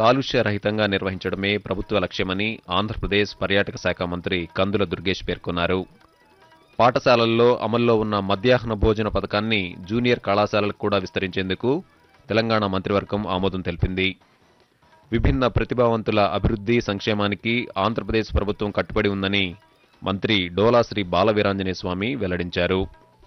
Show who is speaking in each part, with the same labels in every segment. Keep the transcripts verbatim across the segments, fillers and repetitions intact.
Speaker 1: కాలుష్య రహితంగా నిర్వహించడమే ప్రభుత్వ లక్ష్యమని ఆంధ్రప్రదేశ్ పర్యాటక శాఖ మంత్రి కందుల దుర్గేష్ పేర్కొన్నారు. పాఠశాలల్లో అమల్లో ఉన్న మధ్యాహ్న భోజన పథకాన్ని జూనియర్ కళాశాలలకు కూడా విస్తరించేందుకు తెలంగాణ మంత్రివర్గం ఆమోదం తెలిపింది. విభిన్న ప్రతిభావంతుల అభివృద్ధి సంక్షేమానికి ఆంధ్రప్రదేశ్ ప్రభుత్వం కట్టుబడి ఉందని మంత్రి డోలా శ్రీ బాలవీరాంజనేయ స్వామి వెల్లడించారు.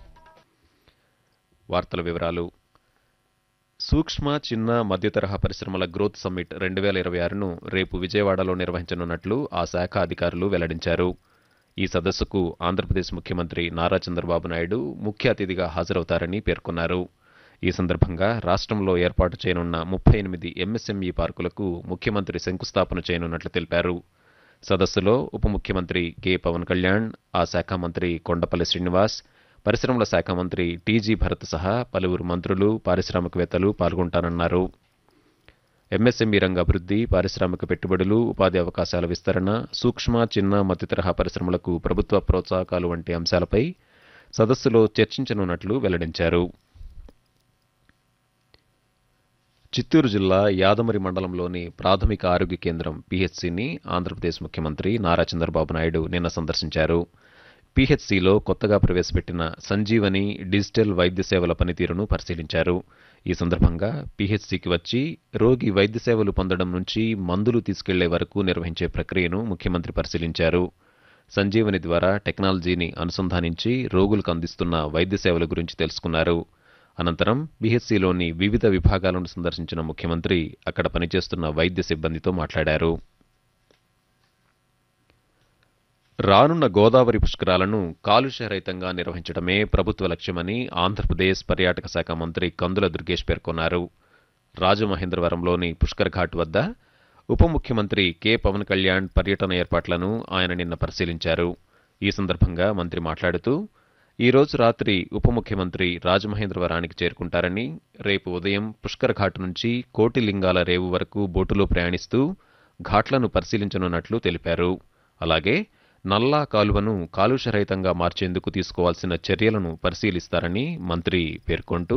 Speaker 1: వార్తల వివరాలు. సూక్ష్మ, చిన్న, మధ్యతరహా పరిశ్రమల గ్రోత్ సమ్మిట్ రెండు వేల ఇరవై ఆరును రేపు విజయవాడలో నిర్వహించనున్నట్లు ఆ శాఖ అధికారులు వెల్లడించారు. ఈ సదస్సుకు ఆంధ్రప్రదేశ్ ముఖ్యమంత్రి నారా చంద్రబాబు నాయుడు ముఖ్య అతిథిగా హాజరవుతారని పేర్కొన్నారు. ఈ సందర్భంగా రాష్ట్రంలో ఏర్పాటు చేయనున్న ముప్పై ఎనిమిది ఎంఎస్ఎంఈ పార్కులకు ముఖ్యమంత్రి శంకుస్థాపన చేయనున్నట్లు తెలిపారు. సదస్సులో ఉప ముఖ్యమంత్రి కె పవన్ కళ్యాణ్, ఆ శాఖ మంత్రి కొండపల్లి శ్రీనివాస్, పరిశ్రమల శాఖ మంత్రి టీజీ భరత్ సహా పలువురు మంత్రులు, పారిశ్రామికవేత్తలు పాల్గొంటారన్నారు. ఎంఎస్ఎంఈ రంగ అభివృద్ధి, పారిశ్రామిక పెట్టుబడులు, ఉపాధి అవకాశాల విస్తరణ, సూక్ష్మ, చిన్న, మధ్యతరహా పరిశ్రమలకు ప్రభుత్వ ప్రోత్సాహకాలు వంటి అంశాలపై సదస్సులో చర్చించనున్నట్లు వెల్లడించారు. చిత్తూరు జిల్లా యాదమరి మండలంలోని ప్రాథమిక ఆరోగ్య కేంద్రం పీహెచ్సీని ఆంధ్రప్రదేశ్ ముఖ్యమంత్రి నారా చంద్రబాబు నాయుడు నిన్న సందర్శించారు. పీహెచ్సీలో కొత్తగా ప్రవేశపెట్టిన సంజీవని డిజిటల్ వైద్య సేవల పనితీరును పరిశీలించారు. ఈ సందర్భంగా పీహెచ్సీకి వచ్చి రోగి వైద్య సేవలు పొందడం నుంచి మందులు తీసుకెళ్లే వరకు నిర్వహించే ప్రక్రియను ముఖ్యమంత్రి పరిశీలించారు. సంజీవని ద్వారా టెక్నాలజీని అనుసంధానించి రోగులకు అందిస్తున్న వైద్య సేవల గురించి తెలుసుకున్నారు. అనంతరం పీహెచ్సీలోని వివిధ విభాగాలను సందర్శించిన ముఖ్యమంత్రి అక్కడ పనిచేస్తున్న వైద్య సిబ్బందితో మాట్లాడారు. రానున్న గోదావరి పుష్కరాలను కాలుష్యరహితంగా నిర్వహించడమే ప్రభుత్వ లక్ష్యమని ఆంధ్రప్రదేశ్ పర్యాటక శాఖ మంత్రి కందుల దుర్గేష్ పేర్కొన్నారు. రాజమహేంద్రవరంలోని పుష్కర్ ఘాట్ వద్ద ఉప ముఖ్యమంత్రి కె పవన్ కళ్యాణ్ పర్యటన ఏర్పాట్లను ఆయన నిన్న పరిశీలించారు. ఈ సందర్భంగా మంత్రి మాట్లాడుతూ, ఈ రోజు రాత్రి ఉప ముఖ్యమంత్రి రాజమహేంద్రవరానికి చేరుకుంటారని, రేపు ఉదయం పుష్కర్ ఘాట్ నుంచి కోటిలింగాల రేవు వరకు బోటులో ప్రయాణిస్తూ ఘాట్లను పరిశీలించనున్నట్లు తెలిపారు. అలాగే నల్లా కాలువను కాలుష్యరహితంగా మార్చేందుకు తీసుకోవాల్సిన చర్యలను పరిశీలిస్తారని మంత్రి పేర్కొంటూ,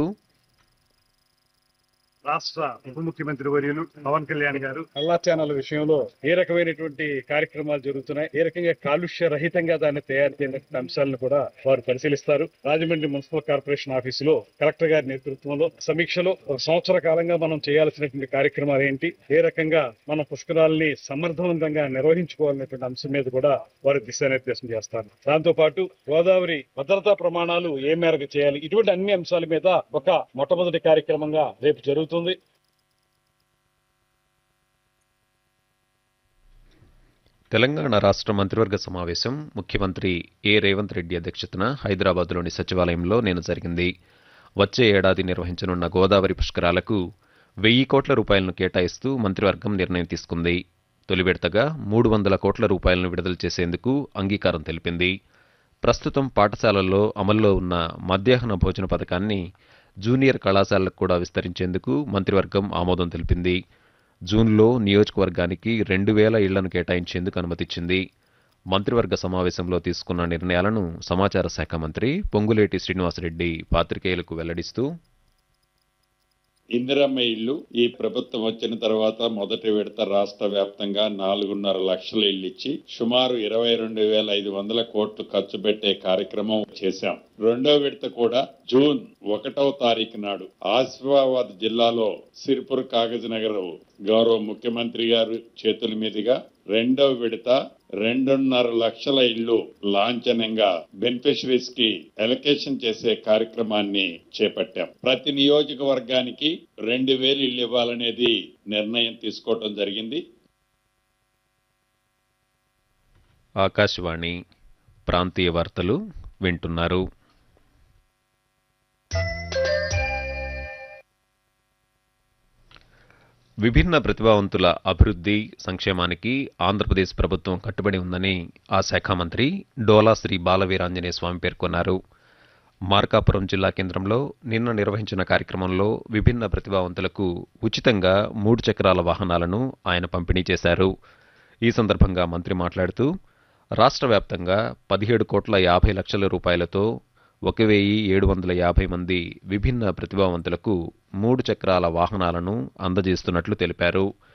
Speaker 2: రాష్ట్ర ఉప ముఖ్యమంత్రి వర్యులు పవన్ కళ్యాణ్ గారు నల్లా ఛానల్ విషయంలో ఏ రకమైనటువంటి కార్యక్రమాలు జరుగుతున్నాయి, ఏ రకంగా కాలుష్య రహితంగా దాన్ని తయారు చేయడానికి అంశాలను కూడా వారు పరిశీలిస్తారు. రాజమండ్రి మున్సిపల్ కార్పొరేషన్ ఆఫీసులో కలెక్టర్ గారి నేతృత్వంలో సమీక్షలో ఒక సంవత్సర కాలంగా మనం చేయాల్సినటువంటి కార్యక్రమాలు ఏంటి, ఏ రకంగా మన పుష్కరాలని సమర్థవంతంగా నిర్వహించుకోవాలనేటువంటి అంశం మీద కూడా వారు దిశానిర్దేశం చేస్తారు. దాంతో పాటు గోదావరి భద్రతా ప్రమాణాలు ఏ మేరకు చేయాలి, ఇటువంటి అన్ని అంశాల మీద ఒక మొట్టమొదటి కార్యక్రమంగా రేపు జరుగుతుంది.
Speaker 1: తెలంగాణ రాష్ట్ర మంత్రివర్గ సమావేశం ముఖ్యమంత్రి ఏ రేవంత్ రెడ్డి అధ్యక్షతన హైదరాబాద్లోని సచివాలయంలో నిన్న జరిగింది. వచ్చే ఏడాది నిర్వహించనున్న గోదావరి పుష్కరాలకు వెయ్యి కోట్ల రూపాయలను కేటాయిస్తూ మంత్రివర్గం నిర్ణయం తీసుకుంది. తొలి విడతగా మూడు వందల కోట్ల రూపాయలను విడుదల చేసేందుకు అంగీకారం తెలిపింది. ప్రస్తుతం పాఠశాలల్లో అమల్లో ఉన్న మధ్యాహ్న భోజన పథకాన్ని జూనియర్ కళాశాలకు కూడా విస్తరించేందుకు మంత్రివర్గం ఆమోదం తెలిపింది. జూన్లో నియోజకవర్గానికి రెండు వేల ఇళ్లను కేటాయించేందుకు అనుమతిచ్చింది. మంత్రివర్గ సమావేశంలో తీసుకున్న నిర్ణయాలను సమాచార శాఖ మంత్రి పొంగులేటి శ్రీనివాసరెడ్డి పాత్రికేయులకు వెల్లడిస్తూ,
Speaker 3: ఇందిరమ్మ ఇళ్లు ఈ ప్రభుత్వం వచ్చిన తర్వాత మొదటి విడత రాష్ట్ర వ్యాప్తంగా నాలుగున్నర లక్షల ఇళ్లు ఇచ్చి సుమారు ఇరవై రెండు వేల ఐదు వందల కోట్లు ఖర్చు పెట్టే కార్యక్రమం చేశాం. రెండో విడత కూడా జూన్ ఒకటవ తారీఖు నాడు ఆసిఫాబాద్ జిల్లాలో సిర్పూర్ కాగజ్ నగర్ గౌరవ ముఖ్యమంత్రి గారు చేతుల మీదుగా రెండవ విడత రెండున్నర లక్షల ఇళ్లు లాంఛనంగా బెనిఫిషరీస్ కి ఎలకేషన్ చేసే కార్యక్రమాన్ని చేపట్టాం. ప్రతి నియోజకవర్గానికి రెండు వేలు ఇళ్లు ఇవ్వాలనేది నిర్ణయం తీసుకోవడం జరిగింది.
Speaker 1: ఆకాశవాణి ప్రాంతీయ వార్తలు వింటున్నారు. విభిన్న ప్రతిభావంతుల అభివృద్ధి సంక్షేమానికి ఆంధ్రప్రదేశ్ ప్రభుత్వం కట్టుబడి ఉందని ఆ శాఖ మంత్రి డోలా శ్రీ బాలవీరాంజనేయ స్వామి పేర్కొన్నారు. మార్కాపురం జిల్లా కేంద్రంలో నిన్న నిర్వహించిన కార్యక్రమంలో విభిన్న ప్రతిభావంతులకు ఉచితంగా మూడు చక్రాల వాహనాలను ఆయన పంపిణీ చేశారు. ఈ సందర్భంగా మంత్రి మాట్లాడుతూ, రాష్ట్ర వ్యాప్తంగా పదిహేడు కోట్ల యాభై లక్షల రూపాయలతో ఒక వెయ్యి ఏడు వందల యాభై మంది విభిన్న ప్రతిభావంతులకు మూడు చక్రాల వాహనాలను అందజేస్తున్నట్లు తెలిపారు.